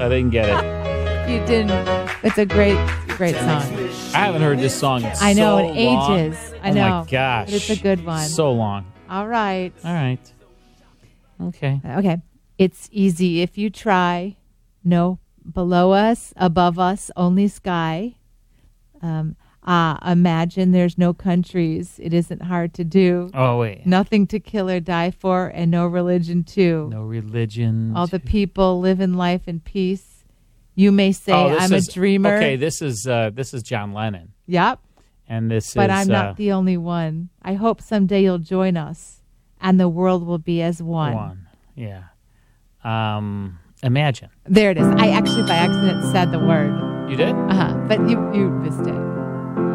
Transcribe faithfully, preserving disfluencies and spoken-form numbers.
I didn't get it. You didn't. It's a great, great song. I haven't heard this song in I know, so in long. ages. I oh know. my gosh. But it's a good one. So long. All right. All right. Okay. Okay. It's easy if you try. No below us, above us, only sky. Um, ah, imagine there's no countries. It isn't hard to do. Oh, wait. Nothing to kill or die for, and no religion too. No religion. All the people live in life in peace. You may say, oh, I'm is, a dreamer. Okay, this is uh, this is John Lennon. Yep. And this but is, I'm uh, not the only one. I hope someday you'll join us, and the world will be as one. One, yeah. Um, imagine. There it is. I actually, by accident, said the word. You did? Uh-huh. But you, you missed it.